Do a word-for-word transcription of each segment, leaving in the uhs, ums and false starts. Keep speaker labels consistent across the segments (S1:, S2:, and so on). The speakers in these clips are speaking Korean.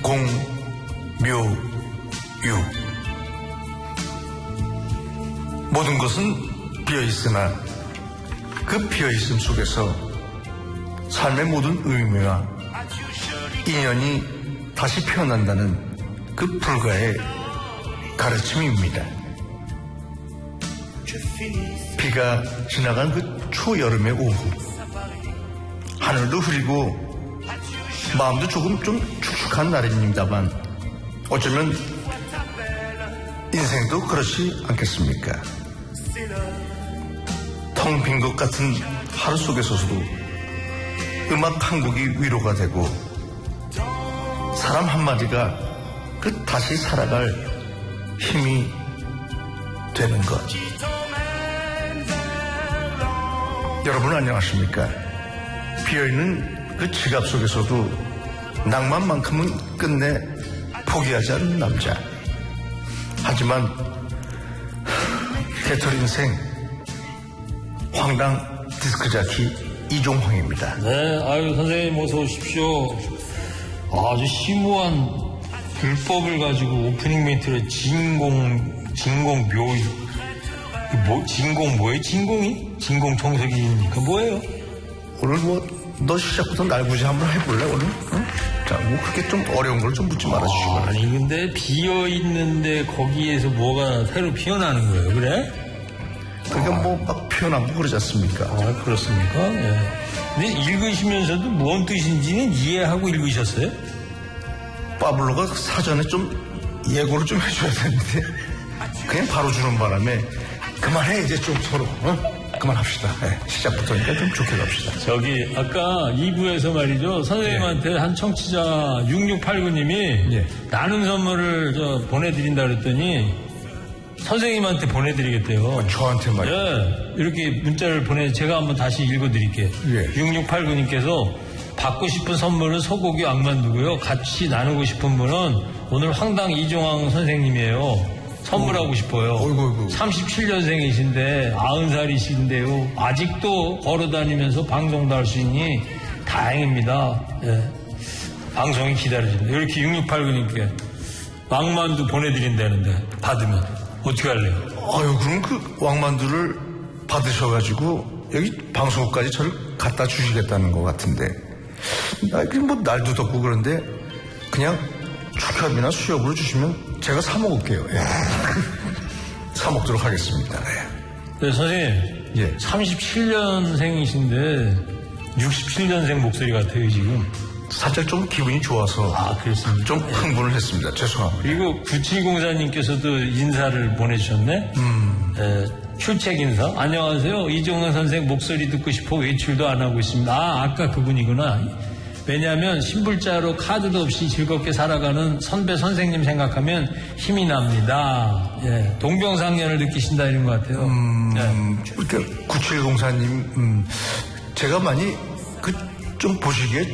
S1: 공, 묘, 유. 모든 것은 비어있으나 그 비어있음 속에서 삶의 모든 의미와 인연이 다시 피어난다는 그 불가의 가르침입니다. 비가 지나간 그 초여름의 오후, 하늘도 흐리고 마음도 조금 좀 축축한 날입니다만 어쩌면 인생도 그렇지 않겠습니까? 텅 빈 것 같은 하루 속에서도 음악 한 곡이 위로가 되고 사람 한마디가 그 다시 살아갈 힘이 되는 것. 여러분 안녕하십니까? 비어있는 그 지갑 속에서도 낭만만큼은 끝내 포기하지 않는 남자. 하지만 개털 인생 황당 디스크자키 이종황입니다.
S2: 네, 아유 선생님 어서 오십시오. 아주 심오한 불법을 가지고 오프닝 멘트를 진공 진공 묘 뭐 진공 뭐예요? 진공이? 진공 청소기입니까? 뭐예요?
S1: 오늘 뭐 너 시작부터 날구지 한번 해볼래 오늘? 응? 자, 뭐 그렇게 좀 어려운 걸 좀 묻지 말아주시고.
S2: 아, 아니 근데 비어 있는데 거기에서 뭐가 새로 피어나는 거예요, 그래?
S1: 그러니까 아. 뭐 막 피어나고 그러지 않습니까?
S2: 아 그렇습니까? 예. 근데 읽으시면서도 뭔 뜻인지는 이해하고 읽으셨어요?
S1: 파블로가 사전에 좀 예고를 좀 해줘야 되는데 그냥 바로 주는 바람에 그만해 이제 좀 서로 어? 그만합시다. 네, 시작부터니까 좀 좋게 갑시다.
S2: 저기 아까 이 부에서 말이죠 선생님한테 네. 한 청취자 육육팔구님이 네. 나눔 선물을 저 보내드린다 그랬더니 선생님한테 보내드리겠대요.
S1: 어, 저한테 말이요?
S2: 예, 이렇게 문자를 보내 제가 한번 다시 읽어드릴게요. 예. 육육팔구님께서 받고 싶은 선물은 소고기 왕만두고요. 같이 나누고 싶은 분은 오늘 황당 이종황 선생님이에요. 선물하고 어이구. 싶어요. 어이구, 어이구. 삼십칠 년생이신데 아흔 살이신데요. 아직도 걸어다니면서 방송도 할 수 있니 다행입니다. 예. 방송이 기다려진다. 이렇게 육육팔구님께 왕만두 보내드린다는데 받으면 어떻게 할래요?
S1: 아유 그럼 그 왕만두를 받으셔가지고 여기 방송국까지 저를 갖다 주시겠다는 것 같은데 아, 뭐 날도 덥고 그런데 그냥 축협이나 수협으로 주시면 제가 사 먹을게요. 예. 사 먹도록 하겠습니다. 예.
S2: 네, 선생님. 예. 삼십칠 년생이신데 육십칠 년생 목소리 같아요 지금.
S1: 살짝 좀 기분이 좋아서
S2: 아, 그렇습니까?
S1: 좀 흥분을 했습니다. 죄송합니다.
S2: 그리고 구칠공사님께서도 인사를 보내주셨네.
S1: 음.
S2: 에, 출첵 인사. 안녕하세요. 이종황 선생 목소리 듣고 싶어 외출도 안 하고 있습니다. 아, 아까 그분이구나. 왜냐하면 신불자로 카드도 없이 즐겁게 살아가는 선배 선생님 생각하면 힘이 납니다. 예, 동병상련을 느끼신다 이런 것 같아요.
S1: 음, 예. 그러니까 구칠공사님, 음, 제가 많이 그 좀 보시기에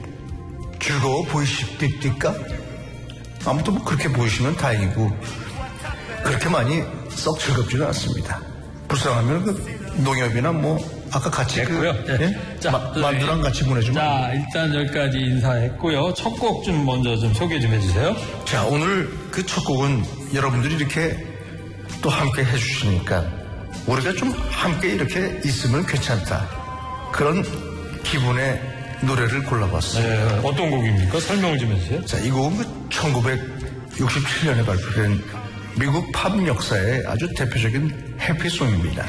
S1: 즐거워 보이십니까? 아무튼 뭐 그렇게 보이시면 다행이고 그렇게 많이 썩 즐겁지는 않습니다. 불쌍하면 그 농협이나 뭐 아까 같이
S2: 됐고요.
S1: 그,
S2: 네.
S1: 예?
S2: 자,
S1: 마, 만두랑 같이 보내주면.
S2: 자, 일단 여기까지 인사했고요. 첫 곡 좀 먼저 좀 소개 좀 해주세요.
S1: 자, 오늘 그 첫 곡은 여러분들이 이렇게 또 함께 해주시니까 우리가 좀 함께 이렇게 있으면 괜찮다. 그런 기분의 노래를 골라봤어요.
S2: 네, 어떤 곡입니까? 설명을 좀 해주세요.
S1: 자, 이 곡은 그 천구백육십칠 년에 발표된 미국 팝 역사의 아주 대표적인 해피송입니다.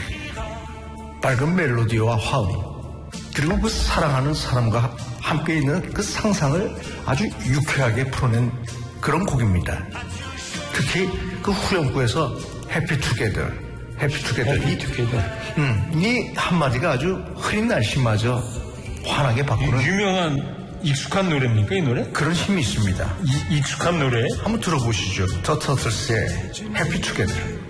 S1: 밝은 멜로디와 화음, 그리고 그 사랑하는 사람과 함께 있는 그 상상을 아주 유쾌하게 풀어낸 그런 곡입니다. 특히 그 후렴구에서 해피 투게더, 해피 투게더,
S2: 해피 투게더.
S1: 음, 이 한마디가 아주 흐린 날씨마저 환하게 바꾸는
S2: 유명한 익숙한 노래입니까 이 노래?
S1: 그런 힘이 있습니다.
S2: 이, 익숙한 노래?
S1: 한번 들어보시죠. 더 터틀스의 해피 투게더.